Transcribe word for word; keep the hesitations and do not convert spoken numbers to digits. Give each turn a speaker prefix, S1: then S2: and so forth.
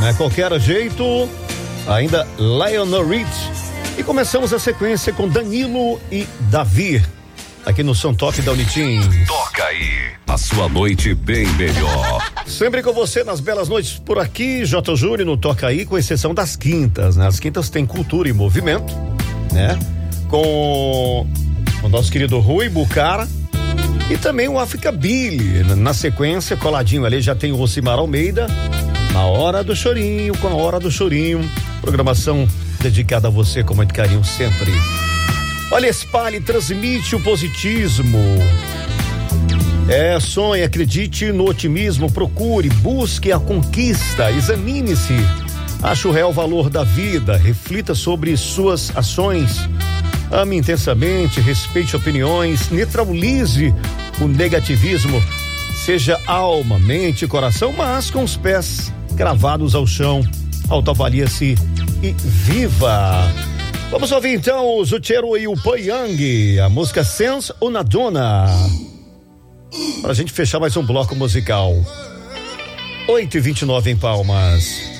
S1: né? Qualquer jeito, ainda Lionel Rich. E começamos a sequência com Danilo e Davi, aqui no Som Top da Unitim.
S2: Toca aí, a sua noite bem melhor.
S1: Sempre com você nas belas noites por aqui, J. Júnior no Toca aí, com exceção das quintas, né? As quintas tem cultura e movimento, né? Com o nosso querido Rui Bucara e também o África Billy. Na sequência, coladinho ali, já tem o Rosimar Almeida, na hora do chorinho, com a hora do chorinho. Programação dedicada a você com muito carinho sempre. Olha, espalhe, transmite o positivismo. É, sonhe, acredite no otimismo, procure, busque a conquista, examine-se, ache o real valor da vida, reflita sobre suas ações, ame intensamente, respeite opiniões, neutralize o negativismo, seja alma, mente e coração, mas com os pés cravados ao chão, autoavalia-se e viva. Vamos ouvir então o Zutiero e o Poyang, a música Sense Una Donna, pra gente fechar mais um bloco musical. oito e vinte e nove em Palmas.